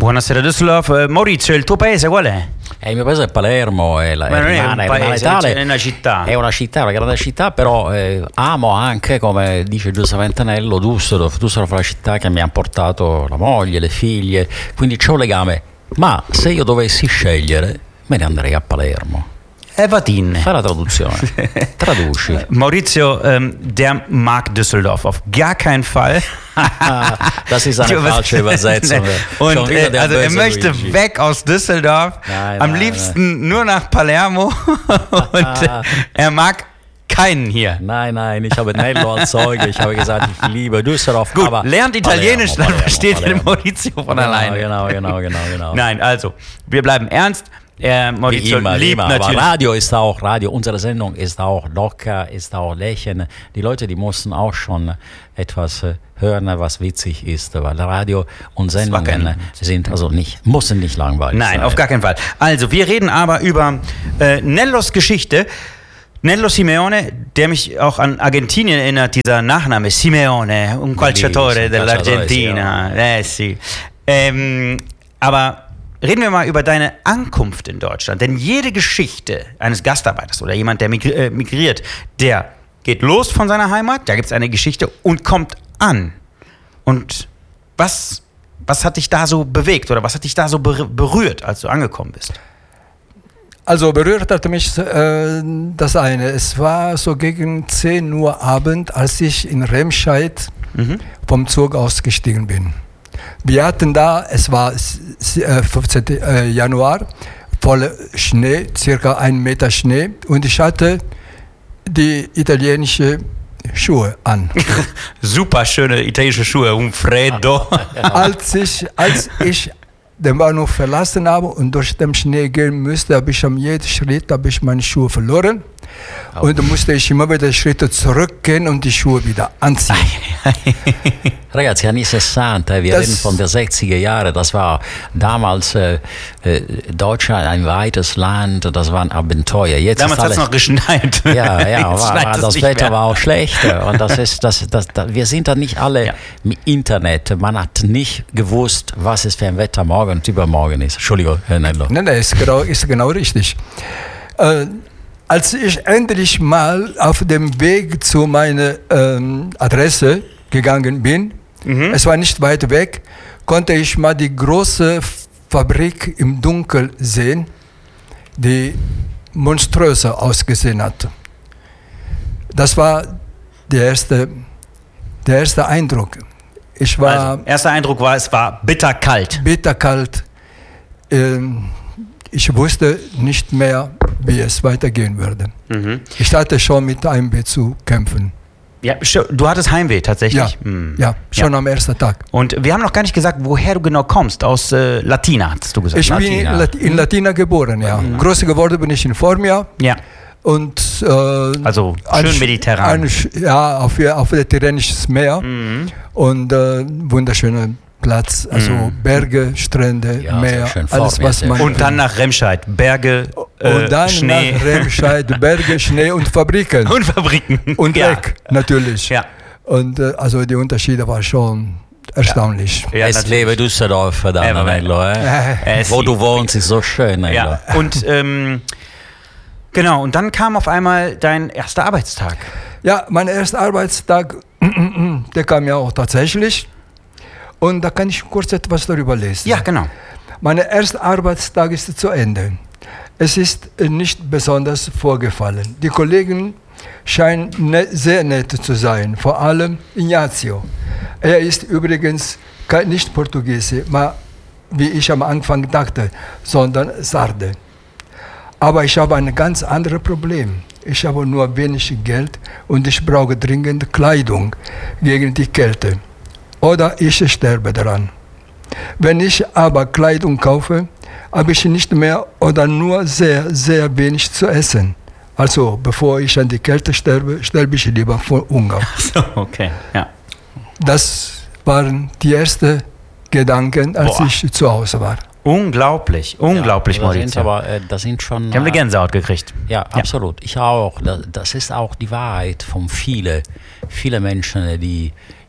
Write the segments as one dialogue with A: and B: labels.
A: Buonasera Düsseldorf. Maurizio, il tuo paese qual è?
B: Il mio paese è Palermo,
A: rimane tale. È una città.
B: È una città, una grande città, però amo anche, come dice giustamente Nello, Düsseldorf. Düsseldorf è la città che mi ha portato la moglie, le figlie, quindi c'è un legame. Ma se io dovessi scegliere, me ne andrei a Palermo.
A: Evatin.
B: Fai la traduzione. Traduci.
A: Maurizio, der mag Düsseldorf auf gar keinen Fall.
B: Das ist eine falsche Übersetzung.
A: Und also er möchte Luigi. Weg aus Düsseldorf, am liebsten nur nach Palermo und er mag keinen hier.
B: Nein, ich habe Nello als Zeuge, ich habe gesagt, ich liebe Düsseldorf.
A: Gut,
B: aber
A: lernt Italienisch, dann versteht ihr Maurizio von alleine.
B: Genau.
A: Nein, also, wir bleiben ernst. Maurizio liebt natürlich.
B: Aber Radio ist auch, unsere Sendung ist auch locker, ist auch lächeln. Die Leute, die mussten auch schon etwas hören, was witzig ist, weil Radio und Sendungen sind müssen nicht langweilig sein.
A: Nein, auf gar keinen Fall. Also, wir reden aber über Nellos Geschichte. Nello Simeone, der mich auch an Argentinien erinnert, dieser Nachname Simeone, un calciatore dell'Argentina. Sì. Aber reden wir mal über deine Ankunft in Deutschland. Denn jede Geschichte eines Gastarbeiters oder jemand, der migriert, der geht los von seiner Heimat, da gibt es eine Geschichte und kommt an. Und was hat dich da so bewegt oder was hat dich da so berührt, als du angekommen bist?
C: Also berührt hat mich das eine. Es war so gegen 10 Uhr Abend, als ich in Remscheid vom Zug ausgestiegen bin. Wir hatten da, es war 15. Januar, voller Schnee, circa 1 Meter Schnee, und ich hatte die italienische Schuhe an.
A: Super schöne italienische Schuhe, un freddo.
C: Als ich den Bahnhof verlassen habe und durch den Schnee gehen musste, habe ich an jedem Schritt meine Schuhe verloren. Und dann musste ich immer wieder Schritte zurückgehen und die Schuhe wieder anziehen.
B: Ragazzi, anni 60, wir reden von der 60er Jahre, das war damals Deutschland ein weites Land, das war ein Abenteuer. Jetzt
A: damals hat es noch geschneit.
B: Ja, das Wetter war auch schlecht und wir sind da nicht alle mit Internet. Man hat nicht gewusst, was es für ein Wetter morgen und übermorgen ist. Entschuldigung, Herr Nello.
C: Nein, ist genau richtig. Als ich endlich mal auf dem Weg zu meiner Adresse gegangen bin, es war nicht weit weg, konnte ich mal die große Fabrik im Dunkeln sehen, die monströser ausgesehen hat. Das war der erste Eindruck.
A: Erster Eindruck war, es war bitterkalt.
C: Bitterkalt. Ich wusste nicht mehr, wie es weitergehen würde. Ich hatte schon mit Heimweh zu kämpfen.
A: Ja, du hattest Heimweh tatsächlich?
C: Ja, schon am ersten Tag.
A: Und wir haben noch gar nicht gesagt, woher du genau kommst. Aus Latina, hattest du gesagt.
C: Ich bin in Latina geboren, ja. Groß geworden bin ich in Formia.
A: Ja.
C: Und,
A: also schön mediterran.
C: Auf der Tyrrhenisches Meer. Und wunderschöner Platz, also Berge, Strände, Meer, alles was man...
A: Und dann nach Remscheid, Berge,
C: und dann
A: Schnee.
C: Nach Remscheid, Berge, Schnee und Fabriken. Und Dreck, natürlich.
A: Ja.
C: Und also die Unterschiede waren schon erstaunlich.
B: Ja, es lebe Düsseldorf, Nello. Wo du wohnst, ist so schön, Nello.
A: Ja. Und genau, und dann kam auf einmal dein erster Arbeitstag.
C: Ja, mein erster Arbeitstag, der kam ja auch tatsächlich. Und da kann ich kurz etwas darüber lesen.
A: Ja, genau.
C: Mein erster Arbeitstag ist zu Ende. Es ist nicht besonders vorgefallen. Die Kollegen scheinen sehr nett zu sein, vor allem Ignacio. Er ist übrigens nicht Portugiese, wie ich am Anfang dachte, sondern Sarde. Aber ich habe ein ganz anderes Problem. Ich habe nur wenig Geld und ich brauche dringend Kleidung gegen die Kälte. Oder ich sterbe daran. Wenn ich aber Kleidung kaufe, habe ich nicht mehr oder nur sehr, sehr wenig zu essen. Also bevor ich an die Kälte sterbe ich lieber vor Hunger.
A: So, okay, ja.
C: Das waren die ersten Gedanken, als ich zu Hause war.
A: Unglaublich, Maurizio.
B: Das sind schon...
A: Ich habe eine Gänsehaut gekriegt.
B: Ja, absolut. Ich auch. Das ist auch die Wahrheit von vielen Menschen, die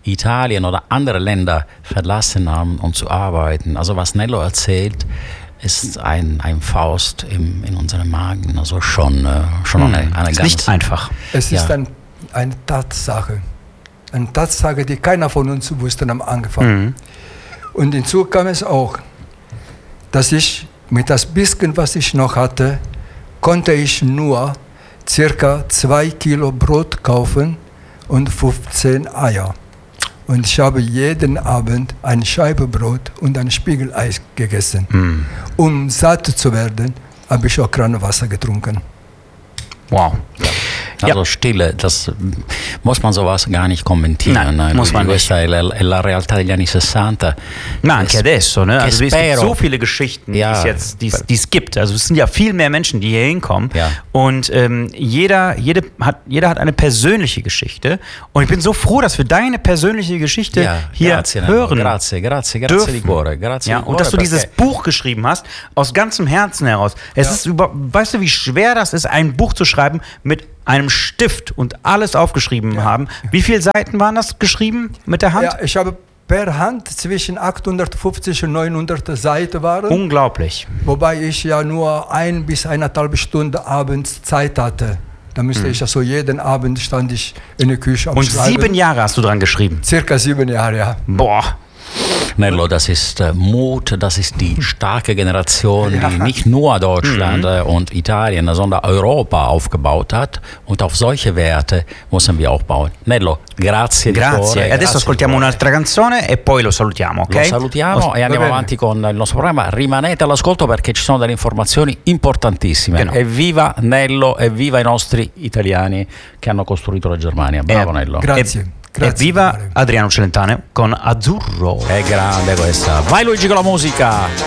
B: Italien oder andere Länder verlassen haben, um zu arbeiten. Also was Nello erzählt, ist ein Faust in unserem Magen. Also schon eine
A: ist
B: ganz...
A: nicht einfach.
C: Es ist eine Tatsache. Eine Tatsache, die keiner von uns wusste am Anfang. Und hinzu kam es auch, dass ich mit das bisschen, was ich noch hatte, konnte ich nur circa 2 Kilo Brot kaufen und 15 Eier. Und ich habe jeden Abend eine Scheibe Brot und ein Spiegeleis gegessen. Um satt zu werden, habe ich auch Kranwasser getrunken.
A: Wow.
B: Also Stille, das muss man sowas gar nicht kommentieren.
A: Nein, muss man nicht.
B: Questa è la realtà degli anni 60.
A: Na, anche adesso, ne? Also es gibt
B: spero.
A: so viele Geschichten, die es gibt. Also es sind ja viel mehr Menschen, die hier hinkommen.
B: Ja.
A: Und jeder hat eine persönliche Geschichte. Und ich bin so froh, dass wir deine persönliche Geschichte hier hören.
B: Grazie di cuore. Grazie di cuore,
A: und dass du dieses Buch geschrieben hast, aus ganzem Herzen heraus. Weißt du, wie schwer das ist, ein Buch zu schreiben mit einem Stift und alles aufgeschrieben haben. Wie viele Seiten waren das geschrieben mit der Hand?
C: Ja, ich habe per Hand zwischen 850 und 900 Seiten waren.
A: Unglaublich.
C: Wobei ich ja nur 1 bis 1,5 Stunde abends Zeit hatte. Da müsste ich also jeden Abend stand ich in der Küche am Schreiben.
A: Und 7 Jahre hast du dran geschrieben?
C: Circa 7 Jahre, ja.
A: Boah.
B: Nello, das ist Mut, das ist die starke Generation, die nicht nur Deutschland und Italien, sondern Europa aufgebaut hat. Und auf solche Werte müssen wir auch bauen. Nello, grazie di cuore.
A: Grazie. Adesso ascoltiamo un'altra canzone e poi lo salutiamo, ok?
B: Lo salutiamo e andiamo avanti con il nostro programma. Rimanete all'ascolto perché ci sono delle informazioni importantissime.
A: Genau.
B: Evviva Nello, evviva i nostri italiani che hanno costruito la Germania. Bravo Nello.
C: Grazie. Grazie.
A: Evviva Adriano Celentano con Azzurro.
B: È grande questa. Vai Luigi con la musica.